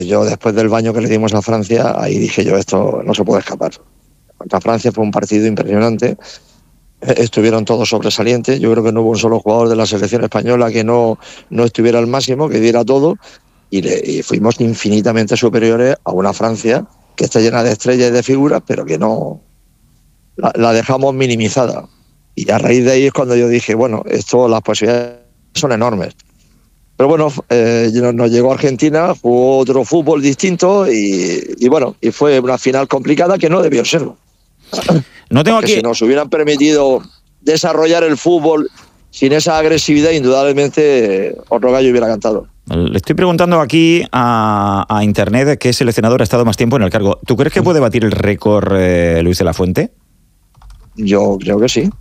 Yo, después del baño que le dimos a Francia, ahí dije yo, esto no se puede escapar. Contra Francia fue un partido impresionante. Estuvieron todos sobresalientes. Yo creo que no hubo un solo jugador de la selección española que no estuviera al máximo, que diera todo. Y fuimos infinitamente superiores a una Francia que está llena de estrellas y de figuras, pero que no la dejamos minimizada. Y a raíz de ahí es cuando yo dije, bueno, las posibilidades son enormes. Pero bueno, nos llegó a Argentina, jugó otro fútbol distinto y bueno, y fue una final complicada que no debió serlo. No tengo aquí... Si nos hubieran permitido desarrollar el fútbol sin esa agresividad, indudablemente otro gallo hubiera cantado. Le estoy preguntando aquí a Internet qué seleccionador ha estado más tiempo en el cargo. ¿Tú crees que puede batir el récord Luis de la Fuente? Yo creo que sí.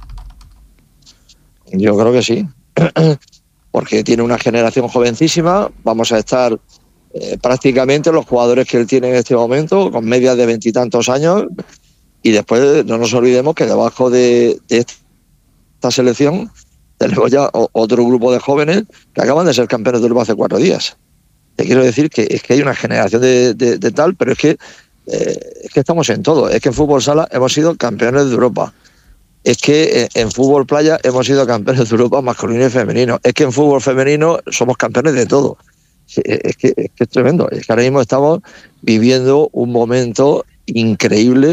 Porque tiene una generación jovencísima. Vamos a estar prácticamente los jugadores que él tiene en este momento, con medias de 20 y tantos años. Y después no nos olvidemos que debajo de esta selección tenemos ya otro grupo de jóvenes que acaban de ser campeones de Europa hace 4 días. Te quiero decir que es que hay una generación de tal, pero es que estamos en todo. Es que en fútbol sala hemos sido campeones de Europa. Es que en fútbol playa hemos sido campeones de Europa masculino y femenino. Es que en fútbol femenino somos campeones de todo. Es que es tremendo. Es que ahora mismo estamos viviendo un momento increíble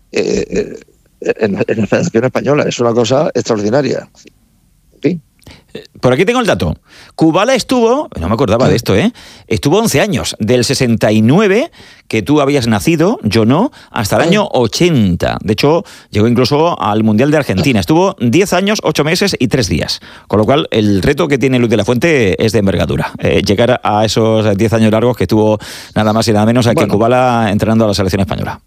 en la Federación Española. Es una cosa extraordinaria. Sí. Por aquí tengo el dato. Kubala estuvo, no me acordaba de esto, estuvo 11 años, del 69, que tú habías nacido, yo no, hasta el año 80. De hecho, llegó incluso al Mundial de Argentina. Estuvo 10 años, 8 meses y 3 días. Con lo cual, el reto que tiene Luis de la Fuente es de envergadura. Llegar a esos 10 años largos que tuvo nada más y nada menos que Kubala entrenando a la selección española.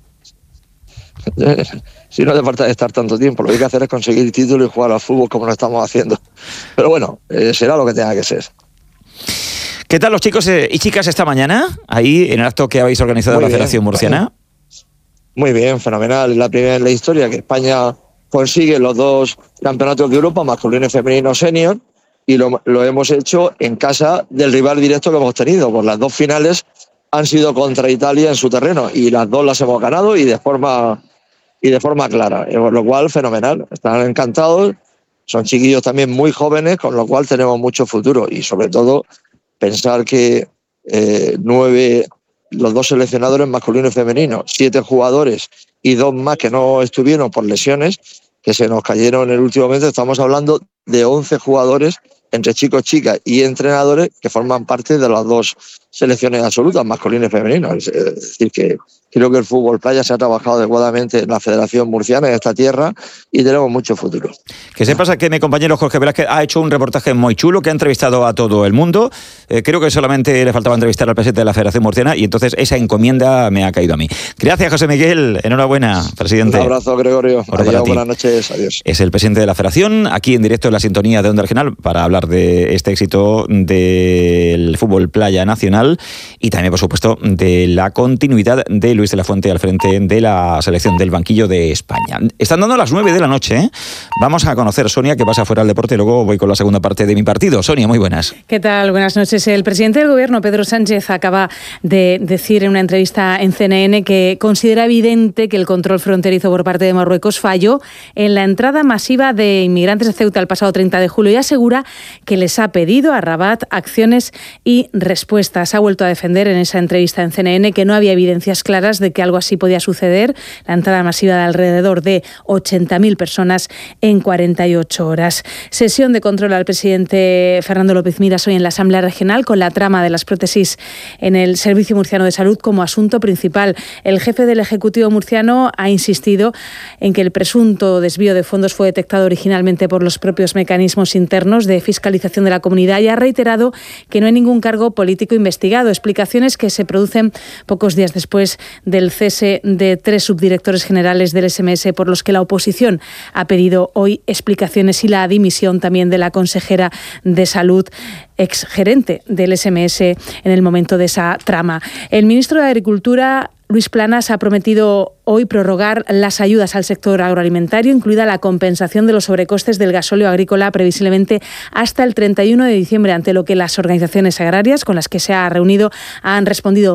Si no hace falta estar tanto tiempo, lo que hay que hacer es conseguir el título y jugar al fútbol como lo estamos haciendo. Pero bueno, será lo que tenga que ser. ¿Qué tal los chicos y chicas esta mañana, ahí en el acto que habéis organizado en la Federación Murciana? Muy bien, fenomenal. Es la primera en la historia que España consigue los 2 campeonatos de Europa, masculino y femenino senior, y lo hemos hecho en casa del rival directo que hemos tenido, por las 2 finales han sido contra Italia en su terreno y las 2 las hemos ganado y de forma clara, por lo cual fenomenal, están encantados, son chiquillos también muy jóvenes, con lo cual tenemos mucho futuro y sobre todo pensar que 9, los 2 seleccionadores masculino y femenino, 7 jugadores y 2 más que no estuvieron por lesiones que se nos cayeron en el último momento. Estamos hablando de 11 jugadores entre chicos, chicas y entrenadores que forman parte de las 2 selecciones absolutas, masculino y femenino. Es decir, que creo que el fútbol playa se ha trabajado adecuadamente en la Federación Murciana, en esta tierra, y tenemos mucho futuro. Que sepas que mi compañero Jorge Velázquez ha hecho un reportaje muy chulo, que ha entrevistado a todo el mundo. Creo que solamente le faltaba entrevistar al presidente de la Federación Murciana y entonces esa encomienda me ha caído a mí. Gracias, José Miguel. Enhorabuena, presidente. Un abrazo, Gregorio. Adiós, buenas noches. Adiós. Es el presidente de la Federación, aquí en directo en la sintonía de Onda Regional, para hablar de este éxito del fútbol playa nacional y también, por supuesto, de la continuidad de Luis de la Fuente al frente de la selección del banquillo de España. Están dando las 9 de la noche. Vamos a conocer, Sonia, que pasa fuera del deporte, y luego voy con la segunda parte de mi partido. Sonia, muy buenas. ¿Qué tal? Buenas noches. El presidente del Gobierno, Pedro Sánchez, acaba de decir en una entrevista en CNN que considera evidente que el control fronterizo por parte de Marruecos falló en la entrada masiva de inmigrantes a Ceuta el pasado 30 de julio y asegura que les ha pedido a Rabat acciones y respuestas. Ha vuelto a defender en esa entrevista en CNN que no había evidencias claras de que algo así podía suceder. La entrada masiva de alrededor de 80.000 personas en 48 horas. Sesión de control al presidente Fernando López Miras hoy en la Asamblea Regional con la trama de las prótesis en el Servicio Murciano de Salud como asunto principal. El jefe del Ejecutivo murciano ha insistido en que el presunto desvío de fondos fue detectado originalmente por los propios mecanismos internos de fiscalización de la comunidad y ha reiterado que no hay ningún cargo político investigado. Explicaciones que se producen pocos días después del cese de 3 subdirectores generales del SMS, por los que la oposición ha pedido hoy explicaciones, y la dimisión también de la consejera de Salud, exgerente del SMS en el momento de esa trama. El ministro de Agricultura Luis Planas ha prometido hoy prorrogar las ayudas al sector agroalimentario, incluida la compensación de los sobrecostes del gasóleo agrícola, previsiblemente hasta el 31 de diciembre, ante lo que las organizaciones agrarias con las que se ha reunido han respondido